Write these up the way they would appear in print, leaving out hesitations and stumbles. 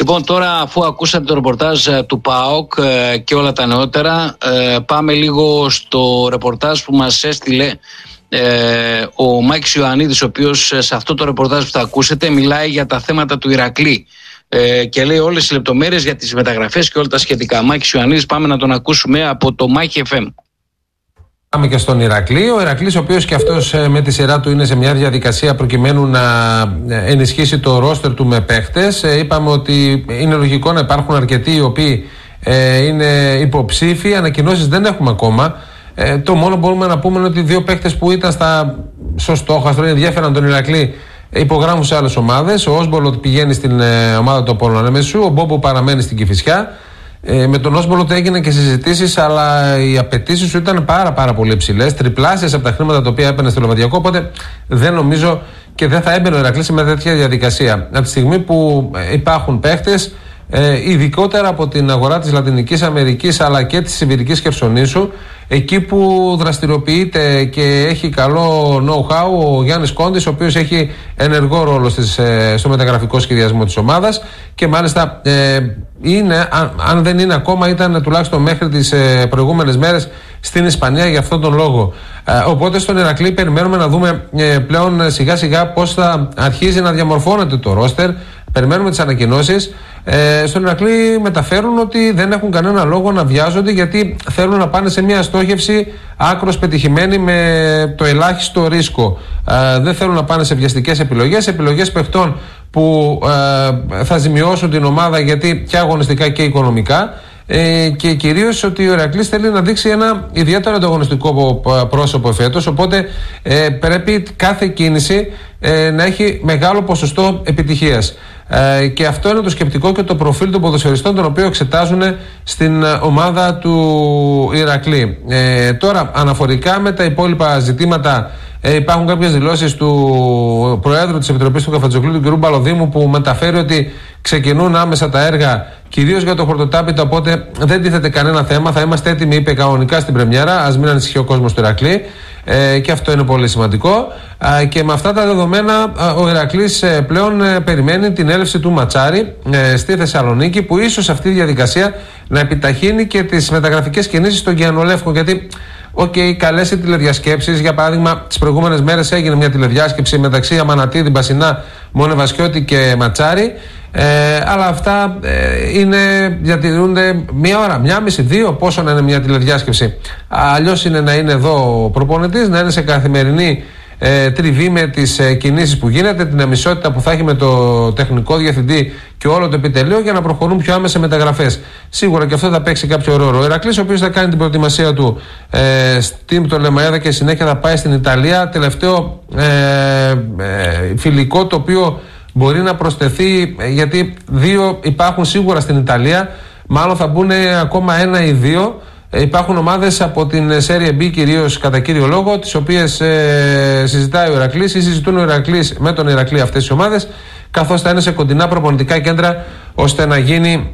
Λοιπόν, τώρα αφού ακούσατε το ρεπορτάζ του ΠΑΟΚ και όλα τα νεότερα, πάμε λίγο στο ρεπορτάζ που μας έστειλε ο Μάκης Ιωαννίδης, ο οποίος σε αυτό το ρεπορτάζ που θα ακούσετε μιλάει για τα θέματα του Ηρακλή και λέει όλες τις λεπτομέρειες για τις μεταγραφές και όλα τα σχετικά. Μάκης Ιωαννίδης, πάμε να τον ακούσουμε από το Μάχη FM. Πάμε και στον Ηρακλή. Ο Ηρακλής, ο οποίος και αυτός με τη σειρά του είναι σε μια διαδικασία προκειμένου να ενισχύσει το ρόστερ του με παίχτες. Είπαμε ότι είναι λογικό να υπάρχουν αρκετοί οι οποίοι είναι υποψήφοι. Ανακοινώσεις δεν έχουμε ακόμα. Το μόνο που μπορούμε να πούμε είναι ότι δύο παίχτες που ήταν στο στόχαστρο, ενδιαφέραν τον Ηρακλή, υπογράφουν σε άλλες ομάδες. Ο Όσμπολοτ πηγαίνει στην ομάδα του Απόλλωνα Νεμεσού, ο Μπόμπο παραμένει στην Κηφισιά. Με τον Όσμπολοτ έγιναν και συζητήσεις, αλλά οι απαιτήσεις του ήταν πάρα πολύ υψηλές, τριπλάσιες από τα χρήματα τα οποία έπαιρνε στο Λοβαδιακό. Οπότε δεν νομίζω και δεν θα έμπαινε ο Ηρακλής με τέτοια διαδικασία. Από τη στιγμή που υπάρχουν παίχτες, ειδικότερα από την αγορά της Λατινικής Αμερικής αλλά και της Σιβηρικής Χερσονήσου, εκεί που δραστηριοποιείται και έχει καλό know-how ο Γιάννης Κόντης, ο οποίος έχει ενεργό ρόλο στο μεταγραφικό σχεδιασμό της ομάδας και μάλιστα είναι, αν δεν είναι ακόμα, ήταν τουλάχιστον μέχρι τις προηγούμενες μέρες στην Ισπανία για αυτόν τον λόγο. Οπότε στον Ηρακλή περιμένουμε να δούμε πλέον σιγά σιγά πώς θα αρχίζει να διαμορφώνεται το ρόστερ. Περιμένουμε τις ανακοινώσεις. Στον Ηρακλή μεταφέρουν ότι δεν έχουν κανένα λόγο να βιάζονται, γιατί θέλουν να πάνε σε μια στόχευση άκρως πετυχημένη με το ελάχιστο ρίσκο. Δεν θέλουν να πάνε σε βιαστικές επιλογές παιχτών που θα ζημιώσουν την ομάδα, γιατί και αγωνιστικά και οικονομικά. Και κυρίως ότι ο Ηρακλής θέλει να δείξει ένα ιδιαίτερο ανταγωνιστικό πρόσωπο φέτος, οπότε πρέπει κάθε κίνηση να έχει μεγάλο ποσοστό επιτυχίας. Και αυτό είναι το σκεπτικό και το προφίλ των ποδοσφαιριστών, τον οποίο εξετάζουν στην ομάδα του Ηρακλή. Τώρα, αναφορικά με τα υπόλοιπα ζητήματα, υπάρχουν κάποιες δηλώσεις του Προέδρου της Επιτροπής του Καφατζοκλού, του κ. Μπαλοδήμου, που μεταφέρει ότι ξεκινούν άμεσα τα έργα, κυρίως για το χορτοτάπητα, οπότε δεν τίθεται κανένα θέμα. Θα είμαστε έτοιμοι, είπε, κανονικά στην πρεμιέρα. Ας μην ανησυχεί ο κόσμος του Ηρακλή. Και αυτό είναι πολύ σημαντικό. Και με αυτά τα δεδομένα, ο Ηρακλής πλέον περιμένει την έλευση του Ματσάρη στη Θεσσαλονίκη, που ίσως αυτή η διαδικασία να επιταχύνει και τις μεταγραφικές κινήσεις στον Κιανολεύκο. Γιατί καλές οι τηλεδιασκέψεις. Για παράδειγμα, τις προηγούμενες μέρες έγινε μια τηλεδιάσκεψη μεταξύ Αμανατίδη, Μπασινά, Μονεβασιώτη και Ματσάρη. Αλλά αυτά διατηρούνται μία ώρα, μία μισή, δύο, πόσο να είναι μια τηλεδιάσκεψη. Αλλιώς είναι να είναι εδώ ο προπονητής, να είναι σε καθημερινή τριβή με τις κινήσεις που γίνεται, την αμισότητα που θα έχει με το τεχνικό διευθυντή και όλο το επιτελείο, για να προχωρούν πιο άμεσα μεταγραφές. Σίγουρα και αυτό θα παίξει κάποιο ρόλο. Ο Ηρακλής, ο οποίος θα κάνει την προετοιμασία του στην Πτολεμαϊάδα και συνέχεια θα πάει στην Ιταλία. Τελευταίο φιλικό, το οποίο μπορεί να προσθεθεί, γιατί δύο υπάρχουν σίγουρα στην Ιταλία, μάλλον θα μπουν ακόμα ένα ή δύο. Υπάρχουν ομάδες από την Serie B κυρίως, κατά κύριο λόγο, τις οποίες συζητάει ο Ηρακλής ή συζητούν ο Ηρακλής με τον Ηρακλή αυτές οι ομάδες, καθώς θα είναι σε κοντινά προπονητικά κέντρα, ώστε να γίνει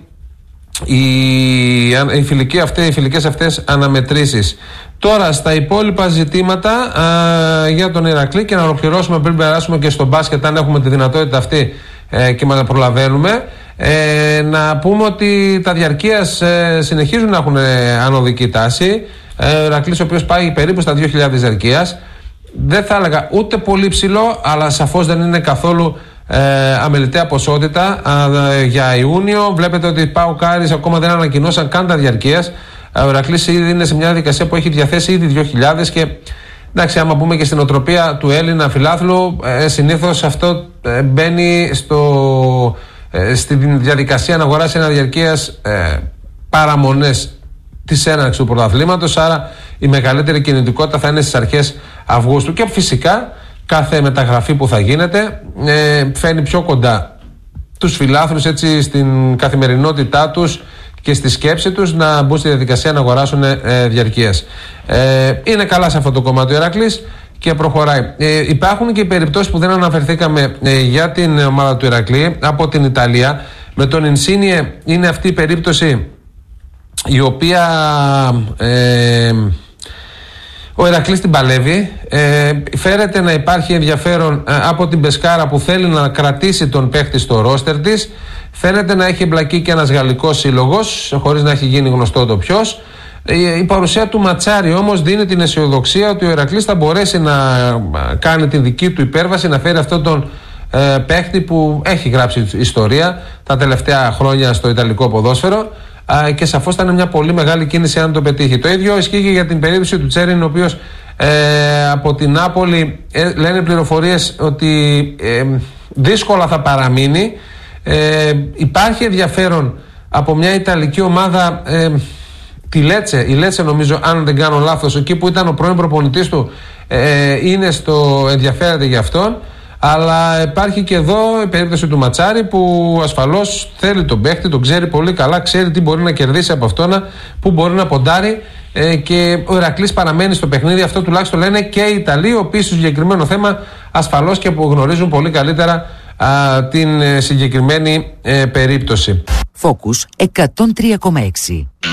οι φιλικές αυτές αναμετρήσεις. Τώρα στα υπόλοιπα ζητήματα για τον Ηρακλή, και να ολοκληρώσουμε πριν περάσουμε και στο μπάσκετ, αν έχουμε τη δυνατότητα αυτή και μας προλαβαίνουμε, να πούμε ότι τα διαρκείας συνεχίζουν να έχουν ανωδική τάση. Ο Ηρακλής, ο οποίος πάει περίπου στα 2.000 διαρκείας, δεν θα έλεγα ούτε πολύ ψηλό, αλλά σαφώς δεν είναι καθόλου αμεληταία ποσότητα για Ιούνιο. Βλέπετε ότι ΠΑΟΚ Άρης ακόμα δεν ανακοινώσαν καν τα διαρκείας. Ο Ηρακλής ήδη είναι σε μια διαδικασία που έχει διαθέσει ήδη 2.000 και εντάξει, άμα πούμε και στην οτροπία του Έλληνα φιλάθλου, συνήθως αυτό μπαίνει στη διαδικασία να αγοράσει ένα διαρκείας παραμονές της έναρξης του πρωταθλήματος, άρα η μεγαλύτερη κινητικότητα θα είναι στις αρχές Αυγούστου. Και φυσικά κάθε μεταγραφή που θα γίνεται φέρνει πιο κοντά τους φιλάθλους, έτσι, στην καθημερινότητά τους και στη σκέψη τους να μπουν στη διαδικασία να αγοράσουν διαρκείας. Είναι καλά σε αυτό το κομμάτι ο Ηρακλής και προχωράει. Υπάρχουν και οι περιπτώσεις που δεν αναφερθήκαμε για την ομάδα του Ηρακλή από την Ιταλία. Με τον Ινσίνιε είναι αυτή η περίπτωση η οποία Ο Ηρακλής την παλεύει. Φέρεται να υπάρχει ενδιαφέρον από την Πεσκάρα που θέλει να κρατήσει τον παίχτη στο ρόστερ της. Φαίνεται να έχει εμπλακεί και ένας γαλλικός σύλλογος, χωρίς να έχει γίνει γνωστό το ποιος. Η παρουσία του Ματσάρη όμως δίνει την αισιοδοξία ότι ο Ηρακλής θα μπορέσει να κάνει την δική του υπέρβαση, να φέρει αυτόν τον παίχτη που έχει γράψει ιστορία τα τελευταία χρόνια στο ιταλικό ποδόσφαιρο. Και σαφώς θα είναι μια πολύ μεγάλη κίνηση αν το πετύχει. Το ίδιο ισχύει και για την περίπτωση του Τσέριν, ο οποίος από την Νάπολη λένε πληροφορίες ότι δύσκολα θα παραμείνει. Υπάρχει ενδιαφέρον από μια Ιταλική ομάδα, τη Λέτσε, η Λέτσε νομίζω, αν δεν κάνω λάθος, εκεί που ήταν ο πρώην προπονητής του, ενδιαφέρεται για αυτόν. Αλλά υπάρχει και εδώ η περίπτωση του Ματσάρη που ασφαλώς θέλει τον παίχτη, τον ξέρει πολύ καλά, ξέρει τι μπορεί να κερδίσει από αυτόν, που μπορεί να ποντάρει, και ο Ηρακλής παραμένει στο παιχνίδι. Αυτό τουλάχιστον λένε και οι Ιταλοί, οι οποίοι στο συγκεκριμένο θέμα ασφαλώς και που γνωρίζουν πολύ καλύτερα την συγκεκριμένη περίπτωση. Focus 103,6.